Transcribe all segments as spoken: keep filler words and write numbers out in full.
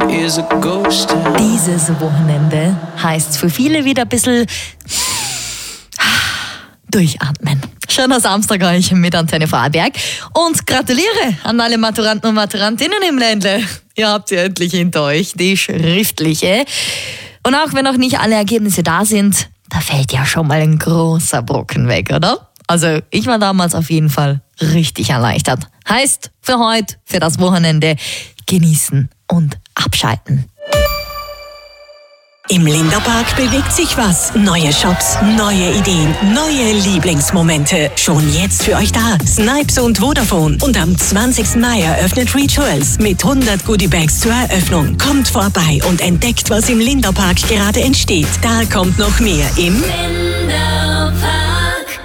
is a ghost town. Dieses Wochenende heißt für viele wieder ein bisschen durchatmen. Schöner Samstag euch mit Antenne Vorarlberg und gratuliere an alle Maturanten und Maturantinnen im Ländle. Ihr habt sie endlich hinter euch, die schriftliche. Und auch wenn noch nicht alle Ergebnisse da sind, da fällt ja schon mal ein großer Brocken weg, oder? Also ich war damals auf jeden Fall richtig erleichtert. Heißt für heute, für das Wochenende, genießen und abschalten. Im Linderpark bewegt sich was. Neue Shops, neue Ideen, neue Lieblingsmomente. Schon jetzt für euch da. Snipes und Vodafone. Und am zwanzigsten Mai eröffnet Rituals mit hundert Goodiebags zur Eröffnung. Kommt vorbei und entdeckt, was im Linderpark gerade entsteht. Da kommt noch mehr im Linderpark.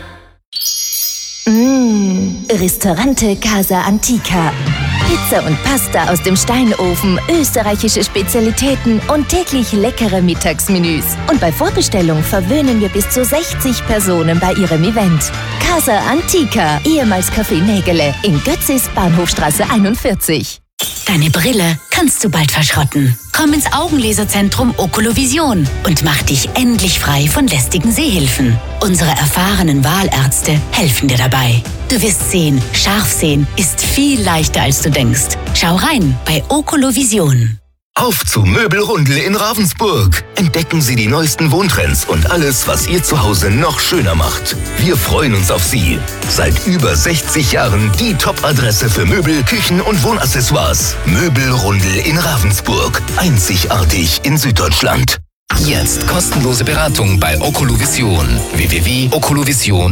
Mmh, Ristorante Casa Antica. Pizza und Pasta aus dem Steinofen, österreichische Spezialitäten und täglich leckere Mittagsmenüs. Und bei Vorbestellung verwöhnen wir bis zu sechzig Personen bei ihrem Event. Casa Antica, ehemals Café Nägele, in Götzis, Bahnhofstraße einundvierzig. Deine Brille kannst du bald verschrotten. Komm ins Augenlaserzentrum Oculovision und mach dich endlich frei von lästigen Sehhilfen. Unsere erfahrenen Wahlärzte helfen dir dabei. Du wirst sehen, scharf sehen ist viel leichter als du denkst. Schau rein bei Oculovision. Auf zu Möbelrundel in Ravensburg. Entdecken Sie die neuesten Wohntrends und alles, was Ihr Zuhause noch schöner macht. Wir freuen uns auf Sie. Seit über sechzig Jahren die Top-Adresse für Möbel, Küchen und Wohnaccessoires. Möbelrundel in Ravensburg. Einzigartig in Süddeutschland. Jetzt kostenlose Beratung bei Oculovision. w w w punkt oculovision